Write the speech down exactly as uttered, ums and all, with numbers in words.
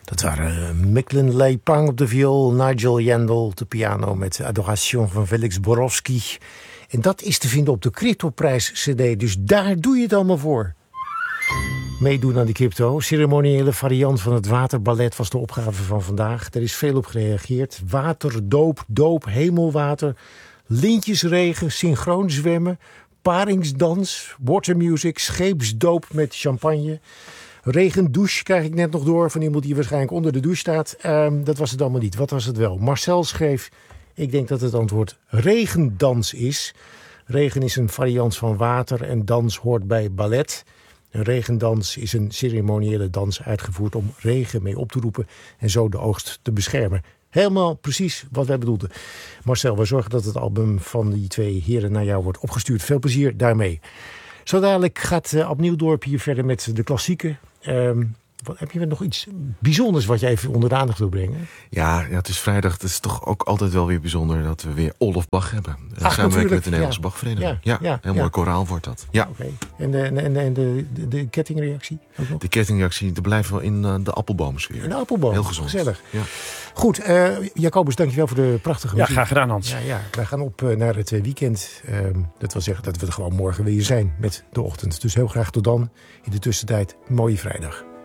Dat waren uh, Micklin Leipang op de viool, Nigel Yandel op de piano met Adoration van Felix Borowski. En dat is te vinden op de Cryptoprijs C D, dus daar doe je het allemaal voor. Meedoen aan die crypto. Ceremoniële variant van het waterballet was de opgave van vandaag. Er is veel op gereageerd. Water, doop, doop, hemelwater, lintjesregen, synchroon zwemmen, paringsdans, watermusic, scheepsdoop met champagne. Regendouche krijg ik net nog door van iemand die waarschijnlijk onder de douche staat. Um, dat was het allemaal niet. Wat was het wel? Marcel schreef, ik denk dat het antwoord regendans is. Regen is een variant van water en dans hoort bij ballet. Een regendans is een ceremoniële dans uitgevoerd om regen mee op te roepen en zo de oogst te beschermen. Helemaal precies wat wij bedoelden. Marcel, we zorgen dat het album van die twee heren naar jou wordt opgestuurd. Veel plezier daarmee. Zo dadelijk gaat uh, opnieuw Dorp hier verder met de klassieken. Um, wat, heb je nog iets bijzonders wat je even onder de aandacht wil brengen? Ja, ja, het is vrijdag. Het is toch ook altijd wel weer bijzonder dat we weer Olof Bach hebben. Ach, samenwerken met de Nederlandse ja. Bachvereniging. Ja, Ja, ja, heel ja. mooi koraal wordt dat. Ja. Oké. En, de, en, de, en de, de, de kettingreactie? Ook nog? De kettingreactie, die blijven wel in uh, de appelboomsfeer. In de appelboom. Heel gezond. Gezellig. Ja. Goed, uh, Jacobus, dankjewel voor de prachtige Ja, muziek. graag gedaan, Hans. Ja, ja. Wij gaan op uh, naar het uh, weekend. Uh, dat wil zeggen dat we er gewoon morgen weer zijn met de ochtend. Dus heel graag tot dan. In de tussentijd, mooie vrijdag.